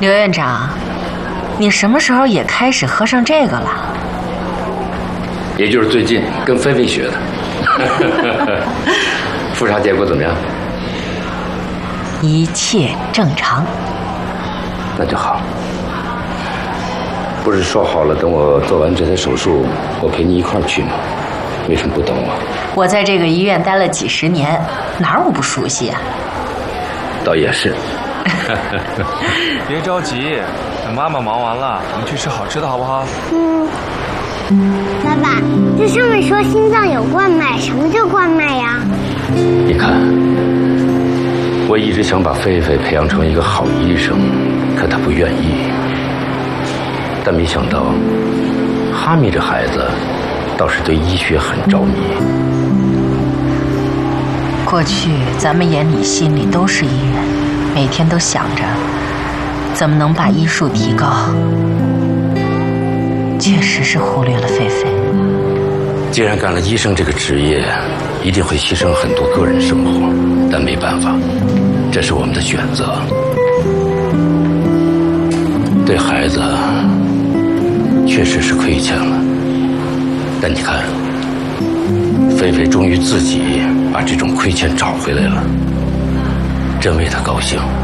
刘院长，你什么时候也开始喝上这个了？ 也就是最近跟菲菲学的。复查结果怎么样？ 一切正常。 那就好。不是说好了，等我做完这台手术，我陪你一块儿去吗？为什么不等我？ 我在这个医院待了几十年，哪儿我不熟悉啊？ 倒也是。 别着急，等妈妈忙完了，我们去吃好吃的好不好？ 爸爸，这上面说心脏有冠脉，什么叫冠脉呀？ 你看，我一直想把菲菲培养成一个好医生，可她不愿意。但没想到，哈密这孩子倒是对医学很着迷。 过去咱们眼里心里都是医院，每天都想着怎么能把医术提高，确实是忽略了菲菲。 既然干了医生这个职业，一定会牺牲很多个人生活，但没办法，这是我们的选择。对孩子确实是亏欠了，但你看，菲菲终于自己把这种亏欠找回来了，真为她高兴。